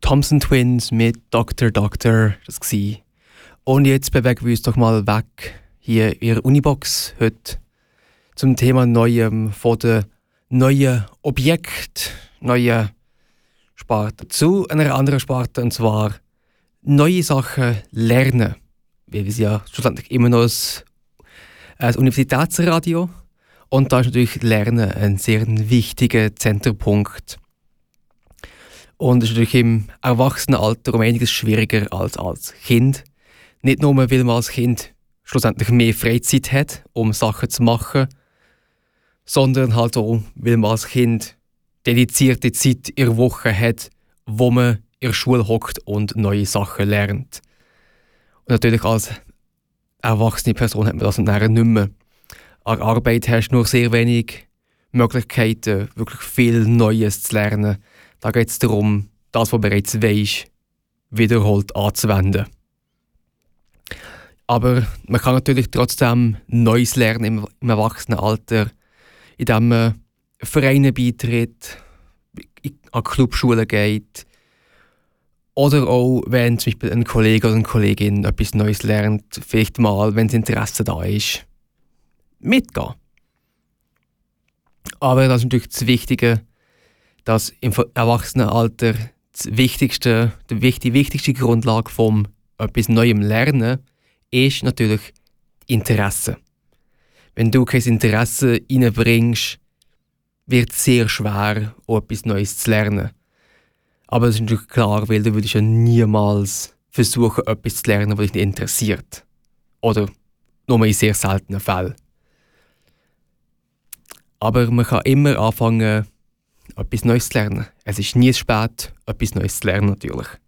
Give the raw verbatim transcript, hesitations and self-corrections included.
Thompson Twins mit Doktor Doktor, das war. Und jetzt bewegen wir uns doch mal weg hier in der Unibox heute zum Thema Neuem von den neuen Objekten, neuen Sparten zu einer anderen Sparte, und zwar neue Sachen lernen. Weil wir sind ja schlussendlich immer noch ein, ein Universitätsradio und da ist natürlich Lernen ein sehr wichtiger Zenterpunkt. Und es ist natürlich im Erwachsenenalter um einiges schwieriger als als Kind. Nicht nur, weil man als Kind schlussendlich mehr Freizeit hat, um Sachen zu machen, sondern halt auch, weil man als Kind dedizierte Zeit in der Woche hat, wo man in der Schule hockt und neue Sachen lernt. Und natürlich als erwachsene Person hat man das nachher nicht mehr. An der Arbeit hast du nur sehr wenig Möglichkeiten, wirklich viel Neues zu lernen. Da geht es darum, das, was du bereits weisst, wiederholt anzuwenden. Aber man kann natürlich trotzdem Neues lernen im, im Erwachsenenalter, indem man Vereine beitritt, an Clubschulen geht oder auch, wenn zum Beispiel ein Kollege oder eine Kollegin etwas Neues lernt, vielleicht mal, wenn das Interesse da ist, mitgehen. Aber das ist natürlich das Wichtige, dass im Erwachsenenalter das wichtigste, die wichtigste Grundlage von etwas Neuem Lernen ist natürlich Interesse. Wenn du kein Interesse reinbringst, wird es sehr schwer, auch etwas Neues zu lernen. Aber das ist natürlich klar, weil du würdest ja niemals versuchen, etwas zu lernen, was dich nicht interessiert. Oder nur in sehr seltenen Fällen. Aber man kann immer anfangen, etwas Neues zu lernen. Es ist nie spät, etwas Neues zu lernen natürlich.